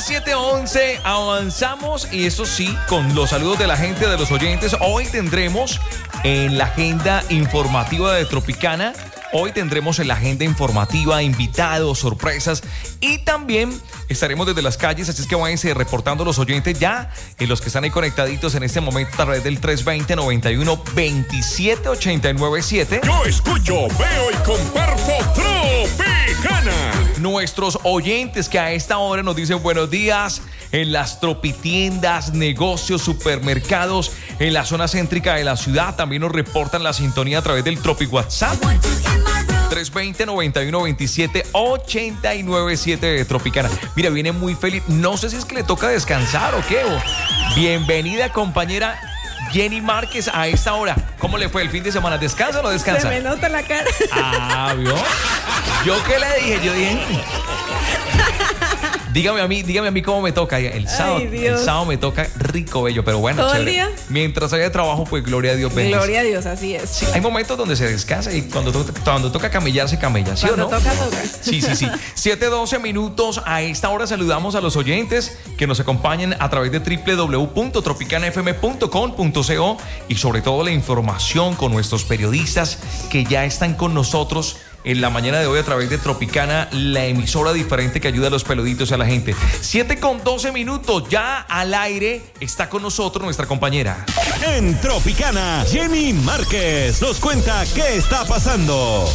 7:11, avanzamos y eso sí, con los saludos de la gente, de los oyentes. Hoy tendremos en la agenda informativa de Tropicana, invitados, sorpresas y también estaremos desde las calles, así es que váyanse reportando los oyentes ya, los que están ahí conectaditos en este momento a través del 320-91-27-897. Yo escucho, veo y comparto Tropicana. Nuestros oyentes que a esta hora nos dicen buenos días en las tropitiendas, negocios, supermercados, en la zona céntrica de la ciudad, también nos reportan la sintonía a través del Tropi WhatsApp. 320-91-27-897 de Tropicana. Mira, viene muy feliz. No sé si es que le toca descansar o qué. Bienvenida, compañera Jenny Márquez, a esta hora. ¿Cómo le fue el fin de semana? ¿Descansa o no descansa? Se me nota la cara. Ah, ¿vio? ¿Yo qué le dije? Yo dije... Dígame a mí cómo me toca. El sábado me toca rico, bello, pero bueno, ¿todo chévere. el día? Mientras haya trabajo, pues gloria a Dios. Bendice. Gloria a Dios, así es. Sí, hay momentos donde se descansa y cuando toca camellar, se camella, ¿sí cuando o no? Toca. Sí. 7:12 minutos. A esta hora saludamos a los oyentes que nos acompañan a través de www.tropicanafm.com.co y sobre todo la información con nuestros periodistas que ya están con nosotros en la mañana de hoy a través de Tropicana, la emisora diferente que ayuda a los peluditos y a la gente. 7:12 minutos, ya al aire está con nosotros nuestra compañera. En Tropicana, Jenny Márquez nos cuenta qué está pasando.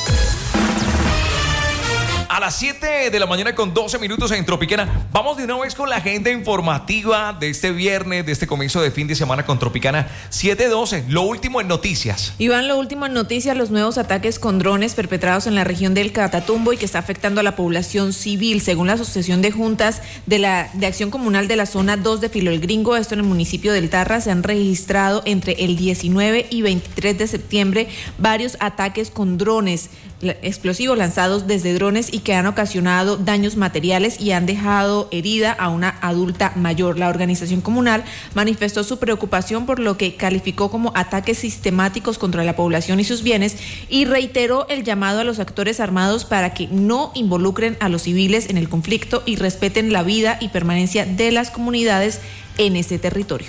A las 7 de la mañana con 12 minutos en Tropicana. Vamos de una vez con la agenda informativa de este viernes, de este comienzo de fin de semana con Tropicana. 7:12, lo último en noticias. Iván, lo último en noticias, los nuevos ataques con drones perpetrados en la región del Catatumbo y que está afectando a la población civil. Según la Asociación de Juntas de Acción Comunal de la Zona 2 de Filo el Gringo, esto en el municipio del Tarra, se han registrado entre el 19 y 23 de septiembre varios ataques con drones explosivos lanzados desde drones y que han ocasionado daños materiales y han dejado herida a una adulta mayor. La organización comunal manifestó su preocupación por lo que calificó como ataques sistemáticos contra la población y sus bienes y reiteró el llamado a los actores armados para que no involucren a los civiles en el conflicto y respeten la vida y permanencia de las comunidades en este territorio.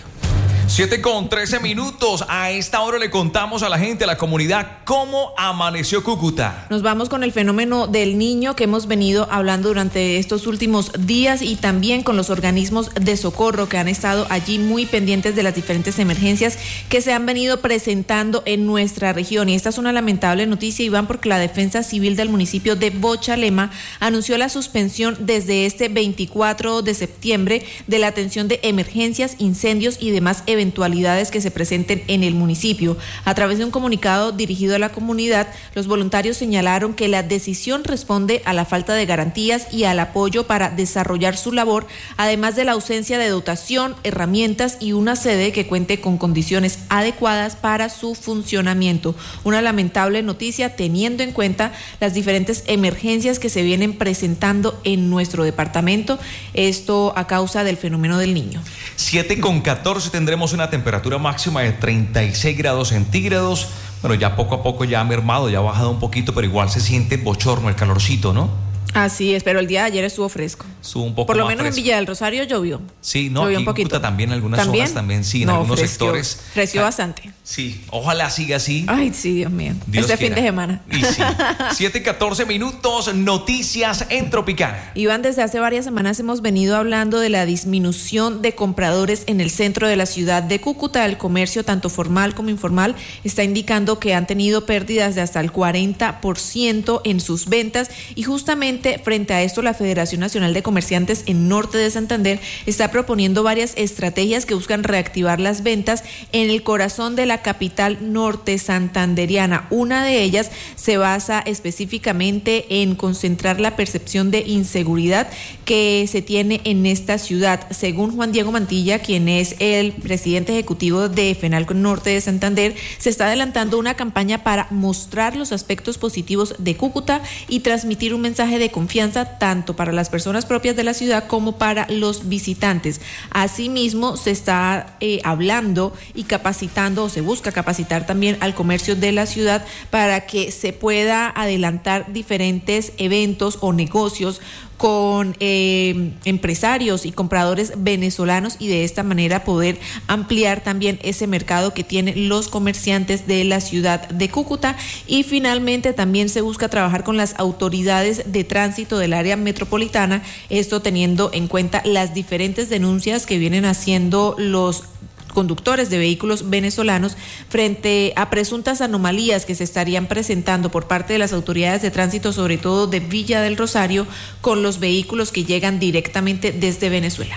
7:13 minutos. A esta hora le contamos a la gente, a la comunidad, cómo amaneció Cúcuta. Nos vamos con el fenómeno del niño que hemos venido hablando durante estos últimos días y también con los organismos de socorro que han estado allí muy pendientes de las diferentes emergencias que se han venido presentando en nuestra región. Y esta es una lamentable noticia, Iván, porque la Defensa Civil del municipio de Bochalema anunció la suspensión desde este 24 de septiembre de la atención de emergencias, incendios y demás eventualidades que se presenten en el municipio. A través de un comunicado dirigido a la comunidad, los voluntarios señalaron que la decisión responde a la falta de garantías y al apoyo para desarrollar su labor, además de la ausencia de dotación, herramientas y una sede que cuente con condiciones adecuadas para su funcionamiento. Una lamentable noticia teniendo en cuenta las diferentes emergencias que se vienen presentando en nuestro departamento, esto a causa del fenómeno del niño. 7:14 tendremos una temperatura máxima de 36 grados centígrados. Bueno, ya poco a poco ya ha mermado, ya ha bajado un poquito, pero igual se siente bochorno, el calorcito, ¿no? Así es, pero el día de ayer estuvo fresco. Estuvo un poco por lo más menos fresco. En Villa del Rosario llovió. Sí, no, llovió aquí un poquito. En Cúcuta también, en algunas zonas también, sí, en algunos sectores. Creció bastante. Sí, ojalá siga así. Ay, sí, Dios mío. Dios este quiera. fin de semana. Y sí. 7:14 minutos, noticias en Tropicana. Iván, desde hace varias semanas hemos venido hablando de la disminución de compradores en el centro de la ciudad de Cúcuta. El comercio, tanto formal como informal, está indicando que han tenido pérdidas de hasta el 40% en sus ventas y justamente frente a esto la Federación Nacional de Comerciantes en Norte de Santander está proponiendo varias estrategias que buscan reactivar las ventas en el corazón de la capital norte santanderiana. Una de ellas se basa específicamente en concentrar la percepción de inseguridad que se tiene en esta ciudad. Según Juan Diego Mantilla, quien es el presidente ejecutivo de FENALCO Norte de Santander, se está adelantando una campaña para mostrar los aspectos positivos de Cúcuta y transmitir un mensaje de confianza tanto para las personas propias de la ciudad como para los visitantes. Asimismo, se está hablando y capacitando, o se busca capacitar también al comercio de la ciudad para que se pueda adelantar diferentes eventos o negocios con empresarios y compradores venezolanos y de esta manera poder ampliar también ese mercado que tienen los comerciantes de la ciudad de Cúcuta. Y finalmente también se busca trabajar con las autoridades de tránsito del área metropolitana, esto teniendo en cuenta las diferentes denuncias que vienen haciendo los conductores de vehículos venezolanos frente a presuntas anomalías que se estarían presentando por parte de las autoridades de tránsito, sobre todo de Villa del Rosario, con los vehículos que llegan directamente desde Venezuela.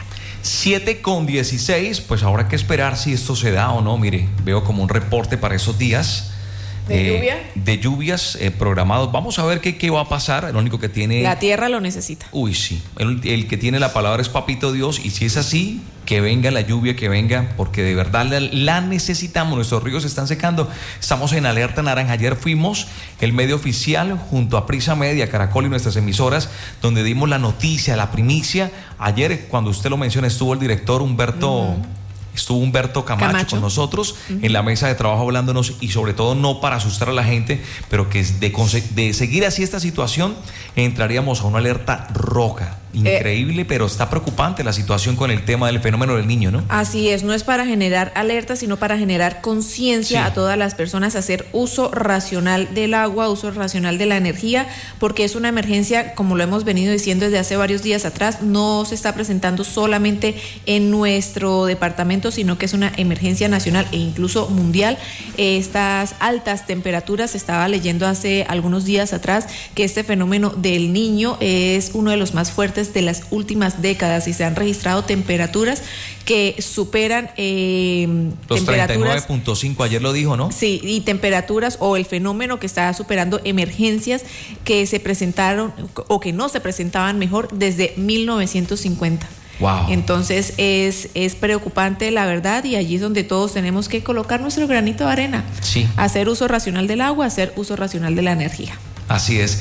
7:16, pues habrá que esperar si esto se da o no. Mire, veo como un reporte para esos días. ¿De lluvias programados. Vamos a ver qué va a pasar. El único que tiene... La tierra lo necesita. Uy, sí. El que tiene la palabra es Papito Dios. Y si es así, que venga la lluvia, que venga, porque de verdad la necesitamos. Nuestros ríos se están secando. Estamos en alerta naranja. Ayer fuimos el medio oficial junto a Prisa Media, Caracol y nuestras emisoras, donde dimos la noticia, la primicia. Ayer, cuando usted lo menciona, estuvo el director Humberto... Estuvo Humberto Camacho con nosotros en la mesa de trabajo hablándonos, y sobre todo no para asustar a la gente, pero que de seguir así esta situación entraríamos a una alerta roja. Increíble, pero está preocupante la situación con el tema del fenómeno del Niño, ¿no? Así es, no es para generar alerta, sino para generar conciencia a todas las personas, hacer uso racional del agua, uso racional de la energía, porque es una emergencia, como lo hemos venido diciendo desde hace varios días atrás, no se está presentando solamente en nuestro departamento, sino que es una emergencia nacional e incluso mundial. Estas altas temperaturas, estaba leyendo hace algunos días atrás que este fenómeno del Niño es uno de los más fuertes de las últimas décadas y se han registrado temperaturas que superan los 39.5, ayer lo dijo, ¿no? Sí, y temperaturas o el fenómeno que está superando emergencias que se presentaron o que no se presentaban mejor desde 1950. Wow. Entonces es preocupante, la verdad, y allí es donde todos tenemos que colocar nuestro granito de arena. Sí. Hacer uso racional del agua, hacer uso racional de la energía. Así es.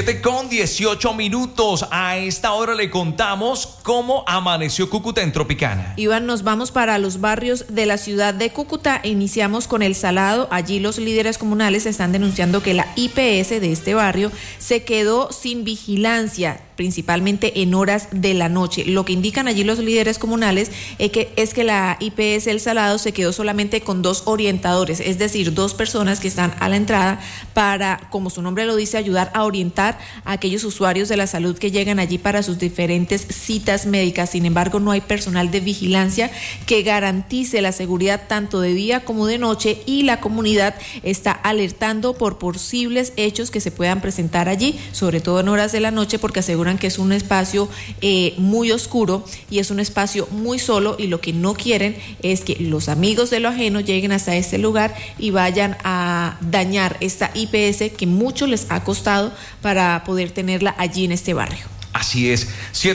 7:18. A esta hora le contamos cómo amaneció Cúcuta en Tropicana. Iván, nos vamos para los barrios de la ciudad de Cúcuta. Iniciamos con El Salado. Allí los líderes comunales están denunciando que la IPS de este barrio se quedó sin vigilancia, principalmente en horas de la noche. Lo que indican allí los líderes comunales es que la IPS El Salado se quedó solamente con 2 orientadores, es decir, 2 personas que están a la entrada para, como su nombre lo dice, ayudar a orientar a aquellos usuarios de la salud que llegan allí para sus diferentes citas médicas. Sin embargo, no hay personal de vigilancia que garantice la seguridad tanto de día como de noche, y la comunidad está alertando por posibles hechos que se puedan presentar allí, sobre todo en horas de la noche, porque aseguran que es un espacio muy oscuro y es un espacio muy solo, y lo que no quieren es que los amigos de lo ajeno lleguen hasta este lugar y vayan a dañar esta IPS que mucho les ha costado para poder tenerla allí en este barrio. Así es.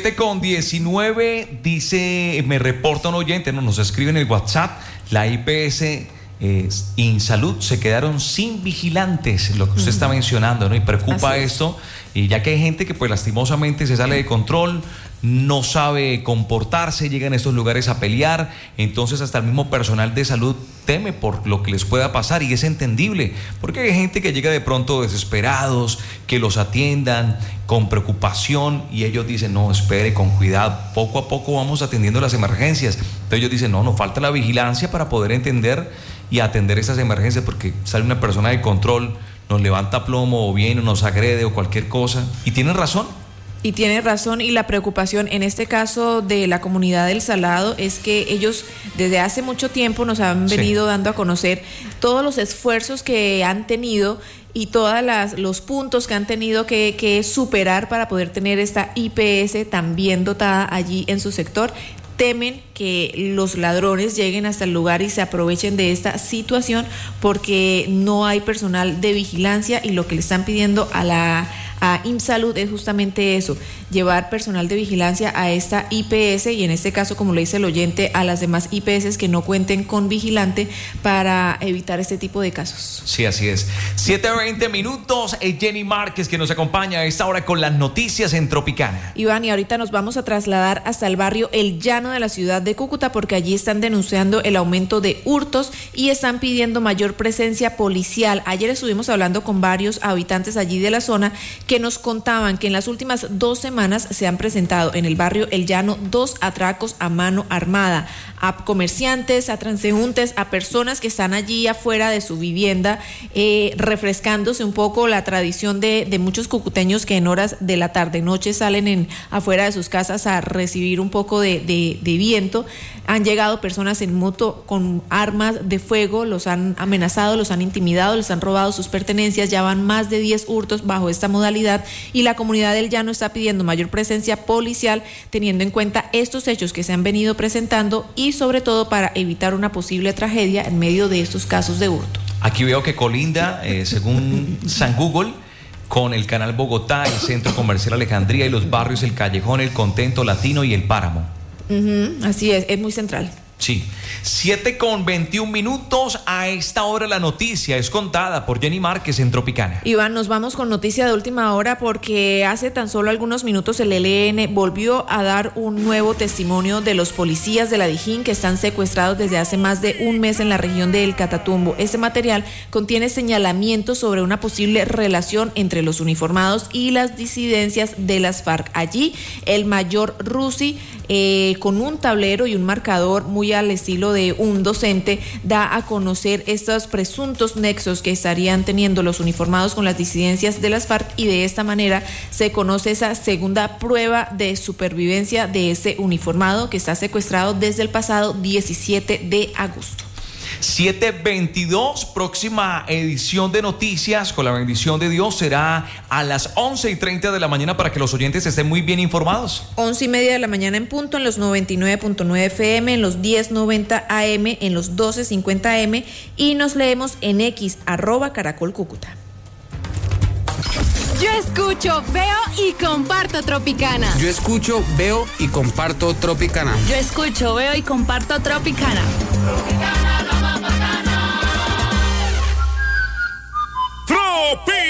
7:19, dice, me reporta un oyente, nos escribe en el WhatsApp, la IPS Insalud se quedaron sin vigilantes, lo que usted está mencionando, ¿no? Y preocupa esto, y ya que hay gente que pues lastimosamente se sale de control, no sabe comportarse, llega en estos lugares a pelear, entonces hasta el mismo personal de salud teme por lo que les pueda pasar, y es entendible, porque hay gente que llega de pronto desesperados, que los atiendan con preocupación, y ellos dicen, no, espere, con cuidado, poco a poco vamos atendiendo las emergencias. Entonces ellos dicen, no, nos falta la vigilancia para poder entender y atender estas emergencias, porque sale una persona de control, nos levanta plomo o viene, nos agrede o cualquier cosa, y tienen razón. Y tiene razón, y la preocupación en este caso de la comunidad del Salado es que ellos desde hace mucho tiempo nos han venido dando a conocer todos los esfuerzos que han tenido y todos los puntos que han tenido que superar para poder tener esta IPS también dotada allí en su sector. Temen que los ladrones lleguen hasta el lugar y se aprovechen de esta situación, porque no hay personal de vigilancia, y lo que le están pidiendo a INSalud es justamente eso, llevar personal de vigilancia a esta IPS, y en este caso, como le dice el oyente, a las demás IPS que no cuenten con vigilante, para evitar este tipo de casos. Sí, así es. 7:20. Jenny Márquez, que nos acompaña a esta hora con las noticias en Tropicana. Iván, y ahorita nos vamos a trasladar hasta el barrio El Llano de la ciudad de Cúcuta, porque allí están denunciando el aumento de hurtos y están pidiendo mayor presencia policial. Ayer estuvimos hablando con varios habitantes allí de la zona que que nos contaban que en las últimas 2 semanas se han presentado en el barrio El Llano 2 atracos a mano armada, a comerciantes, a transeúntes, a personas que están allí afuera de su vivienda, refrescándose un poco la tradición de muchos cucuteños que en horas de la tarde-noche salen afuera de sus casas a recibir un poco de viento. Han llegado personas en moto con armas de fuego, los han amenazado, los han intimidado, les han robado sus pertenencias. Ya van más de 10 hurtos bajo esta modalidad y la comunidad del Llano está pidiendo mayor presencia policial teniendo en cuenta estos hechos que se han venido presentando y sobre todo para evitar una posible tragedia en medio de estos casos de hurto. Aquí veo que colinda, según San Google, con el Canal Bogotá, el Centro Comercial Alejandría y los barrios El Callejón, El Contento, Latino y El Páramo. Así es muy central. Sí, 7:21. A esta hora la noticia es contada por Jenny Márquez en Tropicana. Iván, nos vamos con noticia de última hora porque hace tan solo algunos minutos el ELN volvió a dar un nuevo testimonio de los policías de la Dijín que están secuestrados desde hace más de un mes en la región del Catatumbo. Este material contiene señalamientos sobre una posible relación entre los uniformados y las disidencias de las FARC. Allí el mayor Rusi, con un tablero y un marcador muy al estilo de un docente, da a conocer estos presuntos nexos que estarían teniendo los uniformados con las disidencias de las FARC y de esta manera se conoce esa segunda prueba de supervivencia de ese uniformado que está secuestrado desde el pasado 17 de agosto. 7:22, próxima edición de noticias con la bendición de Dios será a las 11:30 de la mañana para que los oyentes estén muy bien informados. 11:30 de la mañana en punto en los 99.9 FM, en los 1090 AM, en los 1250 AM y nos leemos en X @Caracol Cúcuta. Yo escucho, veo y comparto Tropicana. Yo escucho, veo y comparto Tropicana. Yo escucho, veo y comparto Tropicana. Tropicana.